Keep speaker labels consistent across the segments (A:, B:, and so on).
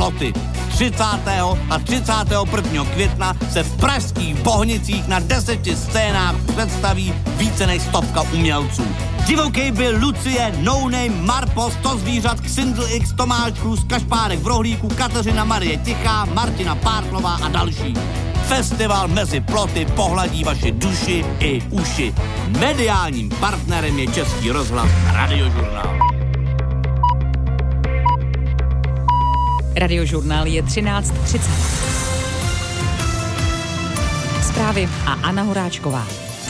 A: ploty. 30. a 31. května se v pražských Bohnicích na 10 scénách představí více než 100 umělců. Divokej byl Lucie, No Name, Marpo, 100 zvířat, Xindl X, Tomáš Krus, Kašpárek v Rohlíku, Kateřina Marie Tichá, Martina Pártlová a další. Festival mezi ploty pohladí vaši duši i uši. Mediálním partnerem je Český rozhlas Radiožurnál.
B: Radiožurnál je 13:30. Zprávy a Anna Horáčková.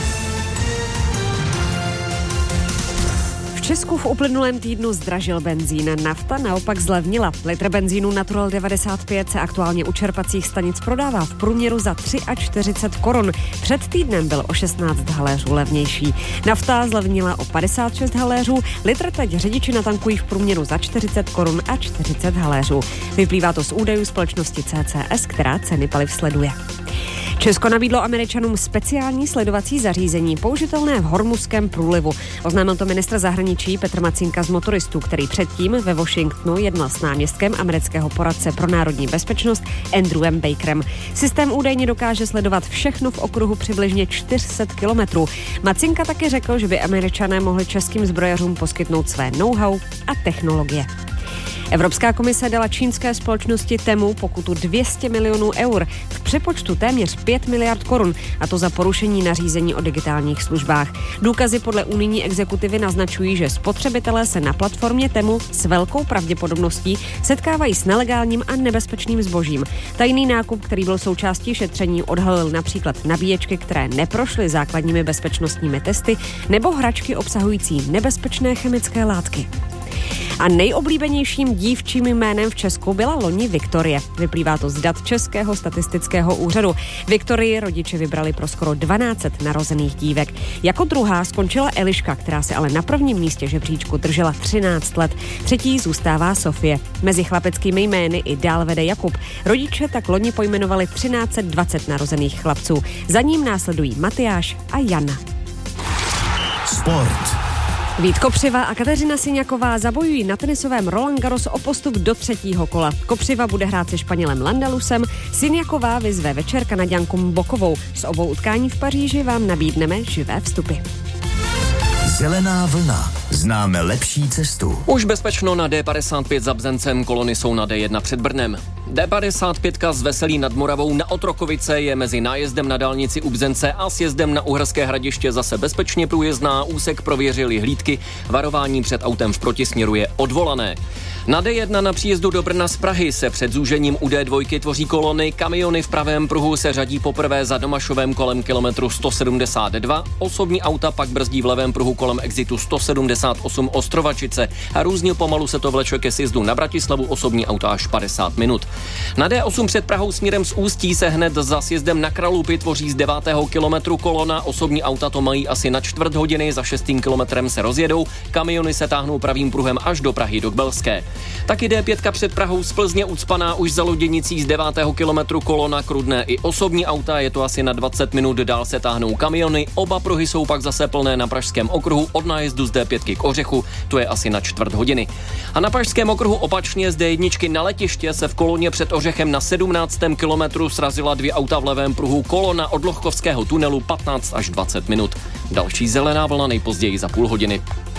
B: V Česku v uplynulém týdnu zdražil benzín, nafta naopak zlevnila. Litr benzínu Natural 95 se aktuálně u čerpacích stanic prodává v průměru za 43 korun. Před týdnem byl o 16 haléřů levnější. Nafta zlevnila o 56 haléřů, litr teď řidiči natankují v průměru za 40 korun a 40 haléřů. Vyplývá to z údajů společnosti CCS, která ceny paliv sleduje. Česko nabídlo Američanům speciální sledovací zařízení použitelné v Hormuzském průlivu. Oznámil to ministr zahraničí Petr Macinka z Motoristů, který předtím ve Washingtonu jednal s náměstkem amerického poradce pro národní bezpečnost Andrewem Bakerem. Systém údajně dokáže sledovat všechno v okruhu přibližně 400 kilometrů. Macinka taky řekl, že by Američané mohli českým zbrojařům poskytnout své know-how a technologie. Evropská komise dala čínské společnosti Temu pokutu 200 milionů eur, v přepočtu téměř 5 miliard korun, a to za porušení nařízení o digitálních službách. Důkazy podle unijní exekutivy naznačují, že spotřebitelé se na platformě Temu s velkou pravděpodobností setkávají s nelegálním a nebezpečným zbožím. Tajný nákup, který byl součástí šetření, odhalil například nabíječky, které neprošly základními bezpečnostními testy, nebo hračky obsahující nebezpečné chemické látky. A nejoblíbenějším dívčím jménem v Česku byla loni Viktorie. Vyplývá to z dat Českého statistického úřadu. Viktorii rodiče vybrali pro skoro 1200 narozených dívek. Jako druhá skončila Eliška, která se ale na prvním místě žebříčku držela 13 let. Třetí zůstává Sofie. Mezi chlapeckými jmény i dál vede Jakub. Rodiče tak loni pojmenovali 1320 narozených chlapců. Za ním následují Matyáš a Jana.
C: Sport.
B: Vít Kopřiva a Kateřina Siňaková zabojují na tenisovém Roland Garros o postup do třetího kola. Kopřiva bude hrát se Španělem Landalusem, Siňaková vyzve večer Kanaďanku Bokovou. Z obou utkání v Paříži vám nabídneme živé vstupy.
C: Zelená vlna. Známe lepší cestu.
D: Už bezpečno na D55 za Bzencem, kolony jsou na D1 před Brnem. D55 z Veselí nad Moravou na Otrokovice je mezi nájezdem na dálnici u Bzence a sjezdem na Uherské Hradiště zase bezpečně průjezdná. Úsek prověřili hlídky, varování před autem v protisměru je odvolané. Na D1 na příjezdu do Brna z Prahy se před zúžením u D2 tvoří kolony, kamiony v pravém pruhu se řadí poprvé za Domašovem kolem kilometru 172, osobní auta pak brzdí v levém pruhu kolem exitu 178 Ostrovačice a různě pomalu se to vleče ke sjezdu na Bratislavu, osobní auta až 50 minut. Na D8 před Prahou směrem z Ústí se hned za sjezdem na Kralupy tvoří z 9. kilometru kolona, osobní auta to mají asi na čtvrt hodiny, za 6. kilometrem se rozjedou, kamiony se táhnou pravým pruhem až do Prahy do Kbelské. Taky D5 před Prahou z Plzně ucpaná už za Loděnicí z 9. kilometru kolona, Krudné i osobní auta, je to asi na 20 minut, dál se táhnou kamiony, oba pruhy jsou pak zase plné na pražském okruhu od nájezdu z D5 k Ořechu, to je asi na čtvrt hodiny. A na pražském okruhu opačně z D1 na Letiště se v koloně před Ořechem na 17. kilometru srazila 2 auta v levém pruhu, kolona od Lochkovského tunelu 15 až 20 minut. Další zelená vlna nejpozději za půl hodiny.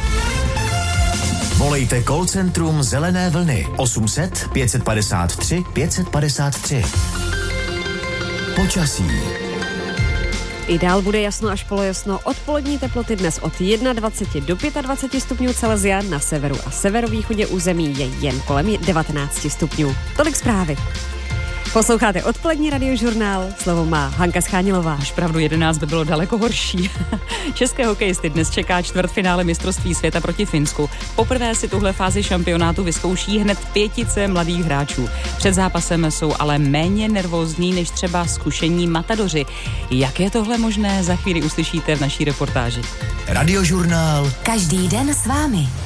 C: Volejte call centrum Zelené vlny 800 553 553. Počasí.
B: I dál bude jasno až polojasno. Odpolední teploty dnes od 21 do 25 stupňů Celsia, na severu a severovýchodě území je jen kolem 19 stupňů. Tolik zprávy. Posloucháte odpolední radiožurnál, slovo má Hanka Schánilová.
E: Až pravdu 11 by bylo daleko horší. České hokejisty dnes čeká čtvrtfinále mistrovství světa proti Finsku. Poprvé si tuhle fázi šampionátu vyzkouší hned 5 mladých hráčů. Před zápasem jsou ale méně nervózní než třeba zkušení matadoři. Jak je tohle možné, za chvíli uslyšíte v naší reportáži.
C: Radiožurnál.
F: Každý den s vámi.